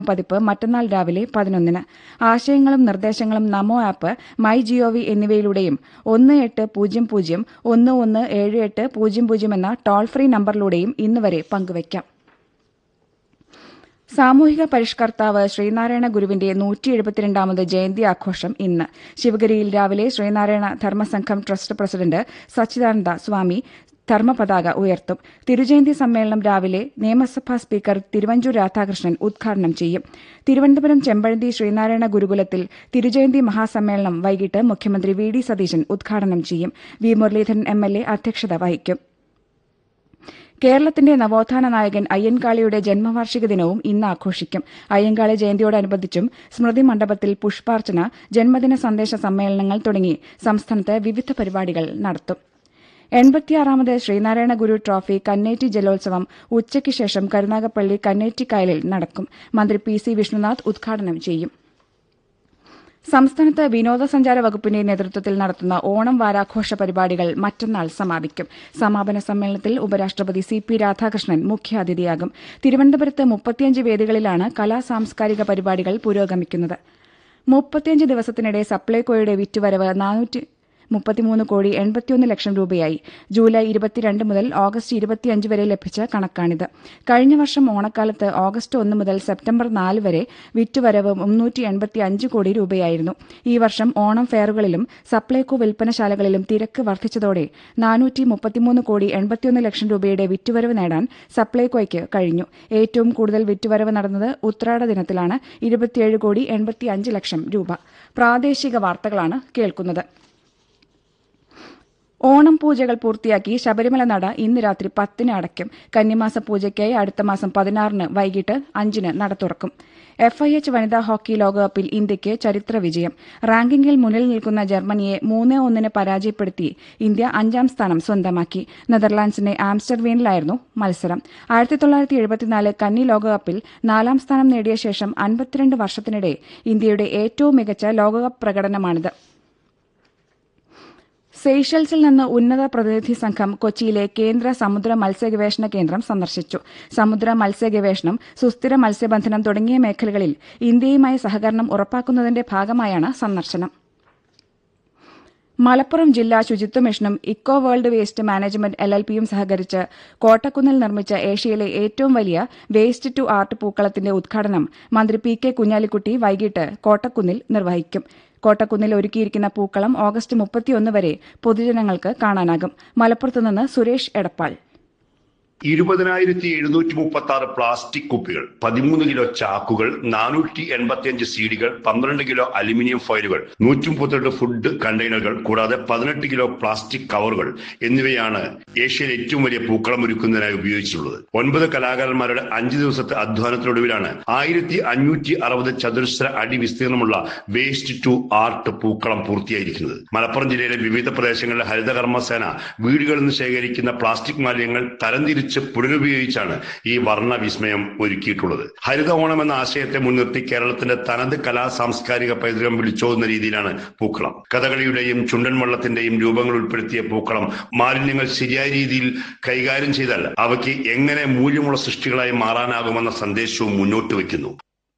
പതിപ്പ് മറ്റന്നാൾ രാവിലെ 11-ന്. ആശയങ്ങളും നിർദ്ദേശങ്ങളും നമോ ആപ്പ്, മൈ ജിഒവി എന്നിവയിലൂടെയും 1800117800 എന്ന ടോൾ ഫ്രീ നമ്പറിലൂടെയും ഇന്നുവരെ പങ്കുവയ്ക്കാം. സാമൂഹിക പരിഷ്കർത്താവ് ശ്രീനാരായണ ഗുരുവിന്റെ 172ാമത് ജയന്തി ആഘോഷം ഇന്ന്. ശിവഗിരിയിൽ രാവിലെ ശ്രീനാരായണ ധർമ്മസംഘം ട്രസ്റ്റ് പ്രസിഡന്റ് സച്ചിദാനന്ദ സ്വാമി ധർമ്മപതാക ഉയർത്തും. തിരുജയന്തി സമ്മേളനം രാവിലെ നിയമസഭാ സ്പീക്കർ തിരുവഞ്ചൂർ രാധാകൃഷ്ണൻ ഉദ്ഘാടനം ചെയ്യും. തിരുവനന്തപുരം ചെമ്പഴന്തി ശ്രീനാരായണ ഗുരുകുലത്തിൽ തിരുജയന്തി മഹാസമ്മേളനം വൈകിട്ട് മുഖ്യമന്ത്രി വി.ഡി. സതീശൻ ഉദ്ഘാടനം ചെയ്യും. വി. മുരളീധരൻ എം.എൽ.എ. അധ്യക്ഷത വഹിക്കും. കേരളത്തിന്റെ നവോത്ഥാന നായകൻ അയ്യൻകാളിയുടെ ജന്മവാർഷിക ദിനവും ഇന്ന് ആഘോഷിക്കും. അയ്യൻകാളി ജയന്തിയോടനുബന്ധിച്ചും സ്മൃതി മണ്ഡപത്തിൽ പുഷ്പാർച്ചന, ജന്മദിന സന്ദേശ സമ്മേളനങ്ങൾ തുടങ്ങി സംസ്ഥാനത്ത് വിവിധ പരിപാടികൾ നടത്തും. 86ാമത് ശ്രീനാരായണ ഗുരു ട്രോഫി കന്നേറ്റി ജലോത്സവം ഉച്ചയ്ക്ക് ശേഷം കരുനാഗപ്പള്ളി കന്നേറ്റിക്കായലിൽ നടക്കും. മന്ത്രി പി.സി. വിഷ്ണുനാഥ് ഉദ്ഘാടനം ചെയ്യും. സംസ്ഥാനത്ത് വിനോദസഞ്ചാര വകുപ്പിന്റെ നേതൃത്വത്തിൽ നടത്തുന്ന ഓണം വാരാഘോഷ പരിപാടികൾ മറ്റന്നാൾ സമാപിക്കും. സമാപന സമ്മേളനത്തിൽ ഉപരാഷ്ട്രപതി സി.പി. രാധാകൃഷ്ണൻ മുഖ്യാതിഥിയാകും. തിരുവനന്തപുരത്ത് 35 വേദികളിലാണ് കലാ-സാംസ്കാരിക പരിപാടികൾ പുരോഗമിക്കുന്നത്. 35 ദിവസത്തിനിടെ സപ്ലൈകോയുടെ വിറ്റുവരവ് 433,81,00,000 രൂപയായി. ജൂലൈ 22 മുതൽ ഓഗസ്റ്റ് 25 വരെ ലഭിച്ച കണക്കാണിത്. കഴിഞ്ഞ വർഷം ഓണക്കാലത്ത് ഓഗസ്റ്റ് 1 മുതൽ സെപ്റ്റംബർ 4 വരെ വിറ്റുവരവ് 385 കോടി രൂപയായിരുന്നു. ഈ വർഷം ഓണം ഫെയറുകളിലും സപ്ലൈകോ വിൽപ്പനശാലകളിലും തിരക്ക് വർദ്ധിച്ചതോടെ 433,81,00,000 രൂപയുടെ വിറ്റുവരവ് നേടാൻ സപ്ലൈകോയ്ക്ക് കഴിഞ്ഞു. ഏറ്റവും കൂടുതൽ വിറ്റുവരവ് നടന്നത് ഉത്രാട ദിനത്തിലാണ്, 27,85,00,000 രൂപ. പ്രാദേശിക വാർത്തകളാണ് കേൾക്കുന്നത്. ഓണം പൂജകൾ പൂർത്തിയാക്കി ശബരിമല നട ഇന്ന് രാത്രി 10-ന് അടയ്ക്കും. കന്നിമാസ പൂജയ്ക്കായി അടുത്ത മാസം 16-ന് വൈകിട്ട് 5-ന് നട തുറക്കും. FIH വനിതാ ഹോക്കി ലോകകപ്പിൽ ഇന്ത്യയ്ക്ക് ചരിത്ര വിജയം. റാങ്കിങ്ങിൽ മുന്നിൽ നിൽക്കുന്ന ജർമ്മനിയെ 3-1 പരാജയപ്പെടുത്തി ഇന്ത്യ 5ാം സ്ഥാനം സ്വന്തമാക്കി. നെതർലാൻഡ്സിന്റെ ആംസ്റ്റർവീനിലായിരുന്നു മത്സരം. 1974 കന്നി ലോകകപ്പിൽ 4ാം സ്ഥാനം നേടിയ ശേഷം 52 വർഷത്തിനിടെ ഇന്ത്യയുടെ ഏറ്റവും മികച്ച ലോകകപ്പ് പ്രകടനമാണിത്. സെയ്ഷൽസിൽ നിന്ന് ഉന്നത പ്രതിനിധി സംഘം കൊച്ചിയിലെ കേന്ദ്ര സമുദ്ര മത്സ്യഗവേഷണ കേന്ദ്രം സന്ദർശിച്ചു. സമുദ്ര മത്സ്യഗവേഷണം, സുസ്ഥിര മത്സ്യബന്ധനം തുടങ്ങിയ മേഖലകളിൽ ഇന്ത്യയുമായി സഹകരണം ഉറപ്പാക്കുന്നതിന്റെ ഭാഗമായാണ് സന്ദർശനം. മലപ്പുറം ജില്ലാ ശുചിത്വ മിഷനും ഇക്കോ വേൾഡ് വേസ്റ്റ് മാനേജ്മെന്റ് LLPയും സഹകരിച്ച് കോട്ടക്കുന്നിൽ നിർമ്മിച്ച ഏഷ്യയിലെ ഏറ്റവും വലിയ വേസ്റ്റ് ടു ആർട്ട് പൂക്കളത്തിന്റെ ഉദ്ഘാടനം മന്ത്രി P.K. കുഞ്ഞാലിക്കുട്ടി വൈകിട്ട് കോട്ടക്കുന്നിൽ നിർവഹിക്കും. കോട്ടക്കുന്നിൽ ഒരുക്കിയിരിക്കുന്ന പൂക്കളം ഓഗസ്റ്റ് 31 വരെ പൊതുജനങ്ങൾക്ക് കാണാനാകും. മലപ്പുറത്തുനിന്ന് സുരേഷ് എടപ്പാൾ. 20,736 പ്ലാസ്റ്റിക് കുപ്പികൾ, 13 കിലോ ചാക്കുകൾ, 485 സീഡികൾ, 12 കിലോ അലുമിനിയം ഫോയിലുകൾ, 132 ഫുഡ് കണ്ടെയ്നറുകൾ കൂടാതെ 18 കിലോ പ്ലാസ്റ്റിക് കവറുകൾ എന്നിവയാണ് ഏഷ്യയിലെ ഏറ്റവും വലിയ പൂക്കളം ഒരുക്കുന്നതിനായി ഉപയോഗിച്ചിട്ടുള്ളത്. 9 കലാകാരന്മാരുടെ 5 ദിവസത്തെ അധ്വാനത്തിനൊടുവിലാണ് 1560 ചതുരശ്ര അടി വിസ്തീർണമുള്ള വേസ്റ്റ് ടു ആർട്ട് പൂക്കളം പൂർത്തിയായിരിക്കുന്നത്. മലപ്പുറം ജില്ലയിലെ വിവിധ പ്രദേശങ്ങളിലെ ഹരിതകർമ്മസേന വീടുകളിൽ നിന്ന് ശേഖരിക്കുന്ന പ്ലാസ്റ്റിക് മാലിന്യങ്ങൾ തരംതിരിച്ച് പുനരുപയോഗിച്ചാണ് ഈ വർണ്ണ വിസ്മയം ഒരുക്കിയിട്ടുള്ളത്. ഹരിത ഓണം എന്ന ആശയത്തെ മുൻനിർത്തി കേരളത്തിന്റെ തനത് കലാ സാംസ്കാരിക പൈതൃകം വിളിച്ചോതുന്ന രീതിയിലാണ് പൂക്കളം. കഥകളിയുടെയും ചുണ്ടൻ വള്ളത്തിന്റെയും രൂപങ്ങൾ ഉൾപ്പെടുത്തിയ പൂക്കളം മാലിന്യങ്ങൾ ശരിയായ രീതിയിൽ കൈകാര്യം ചെയ്താൽ അവയ്ക്ക് എങ്ങനെ മൂല്യമുള്ള സൃഷ്ടികളായി മാറാനാകുമെന്ന സന്ദേശവും മുന്നോട്ട് വയ്ക്കുന്നു.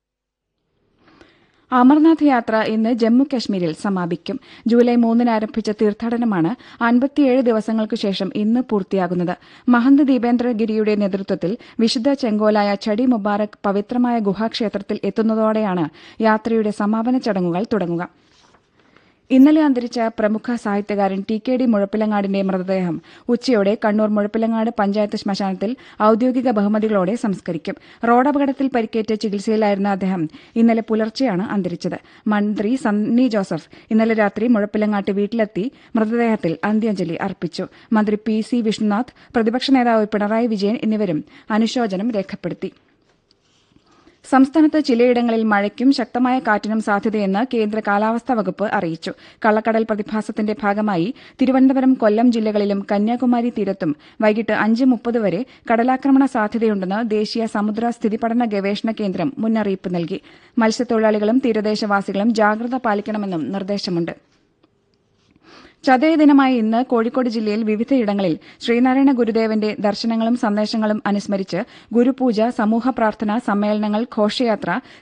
അമർനാഥ് യാത്ര ഇന്ന് ജമ്മു കശ്മീരിൽ സമാപിക്കും. ജൂലൈ 3-ന് ആരംഭിച്ച തീർത്ഥാടനമാണ് 57 ദിവസങ്ങൾക്കു ശേഷം ഇന്ന് പൂർത്തിയാകുന്നത്. മഹന്ത് ദീപേന്ദ്രഗിരിയുടെ നേതൃത്വത്തിൽ വിശുദ്ധ ചെങ്കോലായ ചടി മുബാറക് പവിത്രമായ ഗുഹാക്ഷേത്രത്തിൽ എത്തുന്നതോടെയാണ് യാത്രയുടെ സമാപന ചടങ്ങുകൾ തുടങ്ങുക. ഇന്നലെ അന്തരിച്ച പ്രമുഖ സാഹിത്യകാരൻ TKD മുഴപ്പിലങ്ങാടിന്റെ മൃതദേഹം ഉച്ചയോടെ കണ്ണൂർ മുഴപ്പിലങ്ങാട് പഞ്ചായത്ത് ശ്മശാനത്തിൽ ഔദ്യോഗിക ബഹുമതികളോടെ സംസ്കരിക്കും. റോഡപകടത്തിൽ പരിക്കേറ്റ് ചികിത്സയിലായിരുന്ന അദ്ദേഹം ഇന്നലെ പുലർച്ചെയാണ് അന്തരിച്ചത്. മന്ത്രി സണ്ണി ജോസഫ് ഇന്നലെ രാത്രി മുഴപ്പിലങ്ങാട്ട് വീട്ടിലെത്തി മൃതദേഹത്തിൽ അന്ത്യാഞ്ജലി അർപ്പിച്ചു. മന്ത്രി P.C. വിഷ്ണുനാഥ്, പ്രതിപക്ഷ നേതാവ് പിണറായി വിജയൻ എന്നിവരും അനുശോചനം രേഖപ്പെടുത്തി. സംസ്ഥാനത്ത് ചിലയിടങ്ങളിൽ മഴയ്ക്കും ശക്തമായ കാറ്റിനും സാധ്യതയെന്ന് കേന്ദ്ര കാലാവസ്ഥാ വകുപ്പ് അറിയിച്ചു. കള്ളക്കടൽ പ്രതിഭാസത്തിന്റെ ഭാഗമായി തിരുവനന്തപുരം, കൊല്ലം ജില്ലകളിലും കന്യാകുമാരി തീരത്തും വൈകിട്ട് 5:30 വരെ കടലാക്രമണ സാധ്യതയുണ്ടെന്ന് ദേശീയ സമുദ്ര സ്ഥിതിപഠന ഗവേഷണ കേന്ദ്രം മുന്നറിയിപ്പ് നൽകി. മത്സ്യത്തൊഴിലാളികളും തീരദേശവാസികളും ജാഗ്രത പാലിക്കണമെന്നും നിർദ്ദേശമുണ്ട്. ചതയദിനമായ ഇന്ന് കോഴിക്കോട് ജില്ലയിൽ വിവിധയിടങ്ങളിൽ ശ്രീനാരായണ ഗുരുദേവന്റെ ദർശനങ്ങളും സന്ദേശങ്ങളും അനുസ്മരിച്ച് ഗുരുപൂജ, സമൂഹ പ്രാർത്ഥന, സമ്മേളനങ്ങൾ, ഘോഷയാത്ര,